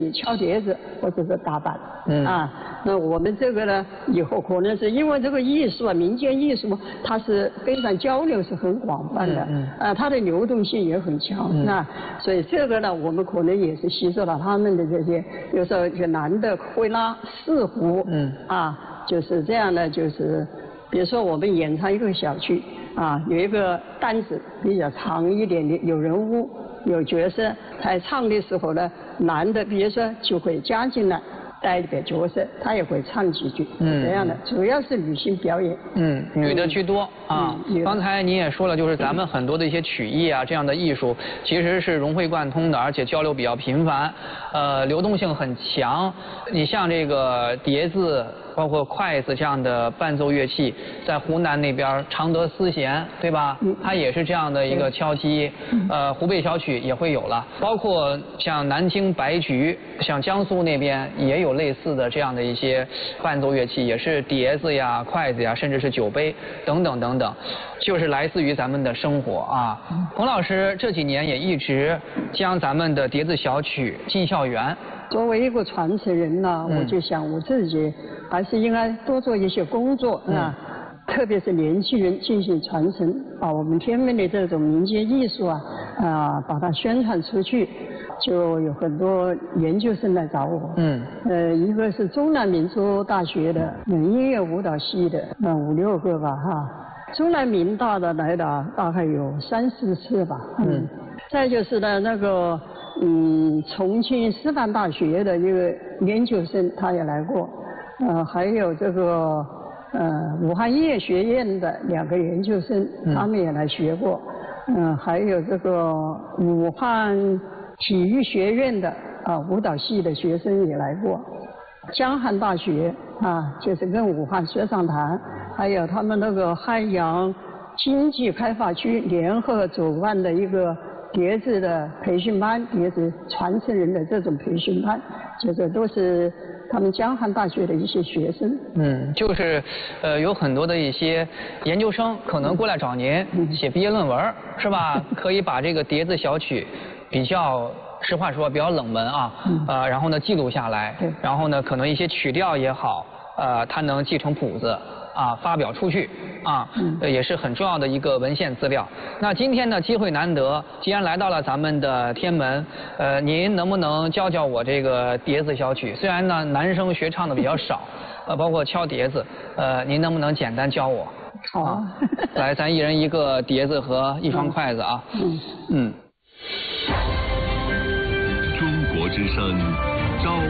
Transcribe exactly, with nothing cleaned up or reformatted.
敲碟子或者是打板， 嗯啊，那我们这个呢，以后可能是因为这个艺术啊，民间艺术它是非常交流是很广泛的， 嗯嗯啊，它的流动性也很强， 嗯啊，所以这个呢，我们可能也是吸收了他们的这些，有时候就男的会拉四胡， 嗯啊，就是这样的，就是比如说我们演唱一个小曲，啊，有一个单子比较长一点的，有人物。有角色，在唱的时候呢，男的比如说就会加进来带一点角色，他也会唱几句， 嗯， 这样的，主要是女性表演。 嗯，女的居多啊。 嗯、 刚才您也说了，就是咱们很多的一些曲艺啊，这样的艺术其实是融会贯通的，而且交流比较频繁，呃，流动性很强。你像这个碟子。包括筷子这样的伴奏乐器，在湖南那边常德丝弦，对吧？嗯，它也是这样的一个敲击。嗯、呃，湖北小曲也会有了，包括像南京白菊，像江苏那边也有类似的这样的一些伴奏乐器，也是碟子呀、筷子呀，甚至是酒杯等等等等，就是来自于咱们的生活啊。彭老师这几年也一直将咱们的碟子小曲进校园。 作为一个传承人呢，嗯、我就想我自己还是应该多做一些工作啊，嗯、特别是年轻人进行传承，把我们天门的这种民间艺术啊啊，把它宣传出去。就有很多研究生来找我，嗯，呃，一个是中南民族大学的嗯音乐舞蹈系的，那五六个吧哈，中南民大的来的大概有三四次吧，嗯，嗯再就是呢那个。嗯，重庆师范大学的一个研究生他也来过，呃，还有这个呃武汉音乐学院的两个研究生，他们也来学过，嗯、呃，还有这个武汉体育学院的啊舞蹈系的学生也来过，江汉大学啊，就是跟武汉说唱团，还有他们那个汉阳经济开发区联合主办的一个。碟子的培训班，碟子传承人的这种培训班，这个都是他们江汉大学的一些学生。 嗯，就是呃有很多的一些研究生可能过来找您写毕业论文，是吧？可以把这个碟子小曲比较。实话说比较冷门啊，呃，然后呢记录下来，然后呢可能一些曲调也好，呃，它能继承谱子。啊，发表出去啊，呃，也是很重要的一个文献资料。那今天呢，机会难得，既然来到了咱们的天门，呃，您能不能教教我这个碟子小曲？虽然呢，男生学唱的比较少，呃，包括敲碟子，呃，您能不能简单教我？ 好啊， 来，咱一人一个碟子和一双筷子啊。嗯嗯。 中国之声。